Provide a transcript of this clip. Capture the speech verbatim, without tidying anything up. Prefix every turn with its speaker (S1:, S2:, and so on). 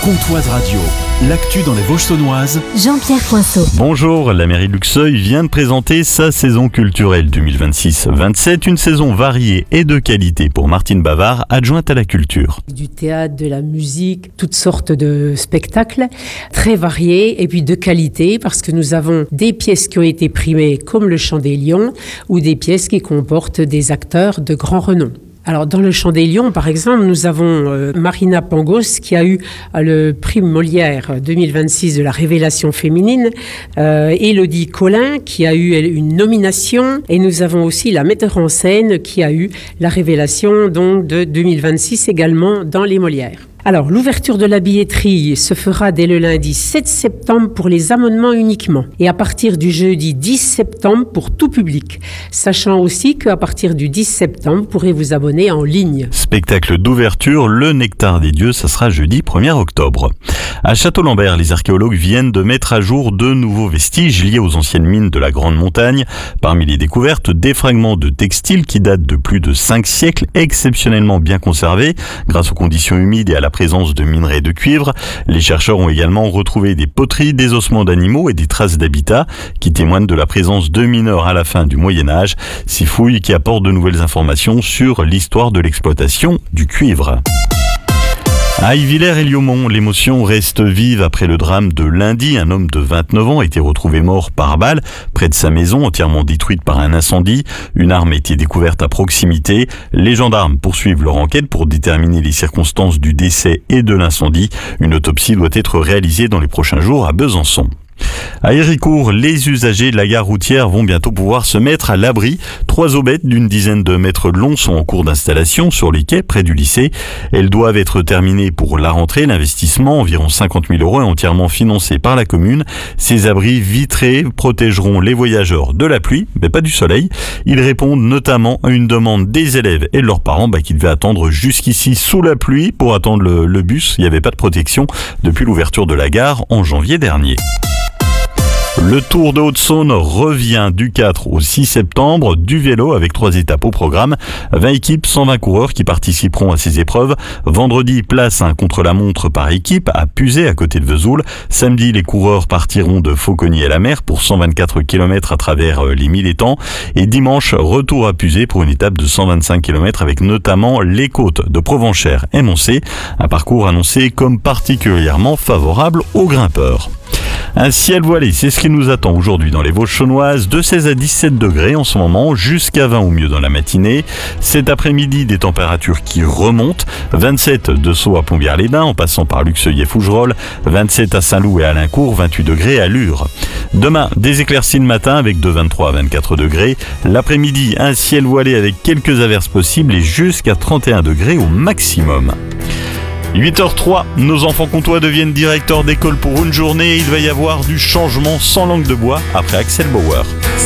S1: Comtoise Radio, l'actu dans les Vosges saunoises.
S2: Jean-Pierre Coinceau.
S3: Bonjour, la mairie de Luxeuil vient de présenter sa saison culturelle deux mille vingt-six vingt-sept, une saison variée et de qualité pour Martine Bavard, adjointe à la culture.
S4: Du théâtre, de la musique, toutes sortes de spectacles très variés et puis de qualité, parce que nous avons des pièces qui ont été primées comme le Chant des Lions ou des pièces qui comportent des acteurs de grand renom. Alors, dans le Chant des Lions, par exemple, nous avons euh, Marina Pangos qui a eu euh, le prix Molière deux mille vingt-six de la révélation féminine, euh, Élodie Collin qui a eu une nomination, et nous avons aussi la metteur en scène qui a eu la révélation donc, de deux mille vingt-six également dans les Molières. Alors, l'ouverture de la billetterie se fera dès le lundi sept septembre pour les abonnements uniquement et à partir du jeudi dix septembre pour tout public, sachant aussi qu'à partir du dix septembre, vous pourrez vous abonner en ligne.
S3: Spectacle d'ouverture, le Nectar des Dieux, ça sera jeudi premier octobre. À Château-Lambert, les archéologues viennent de mettre à jour de nouveaux vestiges liés aux anciennes mines de la Grande Montagne. Parmi les découvertes, des fragments de textiles qui datent de plus de cinq siècles, exceptionnellement bien conservés grâce aux conditions humides et à la présence de minerais de cuivre. Les chercheurs ont également retrouvé des poteries, des ossements d'animaux et des traces d'habitat qui témoignent de la présence de mineurs à la fin du Moyen-Âge. Ces fouilles qui apportent de nouvelles informations sur l'histoire de l'exploitation du cuivre. À Ivillers et Liaumont, l'émotion reste vive après le drame de lundi. Un homme de vingt-neuf ans a été retrouvé mort par balle près de sa maison, entièrement détruite par un incendie. Une arme a été découverte à proximité. Les gendarmes poursuivent leur enquête pour déterminer les circonstances du décès et de l'incendie. Une autopsie doit être réalisée dans les prochains jours à Besançon. À Héricourt, les usagers de la gare routière vont bientôt pouvoir se mettre à l'abri. Trois aubettes d'une dizaine de mètres de long sont en cours d'installation sur les quais près du lycée. Elles doivent être terminées pour la rentrée. L'investissement, environ cinquante mille euros, est entièrement financé par la commune. Ces abris vitrés protégeront les voyageurs de la pluie, mais pas du soleil. Ils répondent notamment à une demande des élèves et de leurs parents bah, qui devaient attendre jusqu'ici sous la pluie pour attendre le, le bus. Il n'y avait pas de protection depuis l'ouverture de la gare en janvier dernier. Le Tour de Haute-Saône revient du quatre au six septembre, du vélo avec trois étapes au programme. vingt équipes, cent vingt coureurs qui participeront à ces épreuves. Vendredi, place un contre-la-montre par équipe à Puzet à côté de Vesoul. Samedi, les coureurs partiront de Fauconnier-à-la-Mer pour cent vingt-quatre kilomètres à travers les mille étangs. Et dimanche, retour à Puzet pour une étape de cent vingt-cinq kilomètres avec notamment les côtes de Provenchères et Moncé. Un parcours annoncé comme particulièrement favorable aux grimpeurs. Un ciel voilé, c'est ce qui nous attend aujourd'hui dans les Vosges saunoises, de seize à dix-sept degrés en ce moment, jusqu'à vingt au mieux dans la matinée. Cet après-midi, des températures qui remontent, vingt-sept de Sceaux à Plombières-les-Bains, en passant par Luxeuil et Fougerolles, vingt-sept à Saint-Loup et à Alincourt, vingt-huit degrés à Lure. Demain, des éclaircies le matin avec de vingt-trois à vingt-quatre degrés. L'après-midi, un ciel voilé avec quelques averses possibles et jusqu'à trente et un degrés au maximum. huit heures trois, nos enfants comtois deviennent directeurs d'école pour une journée. Il va y avoir du changement sans langue de bois après Axel Bauer.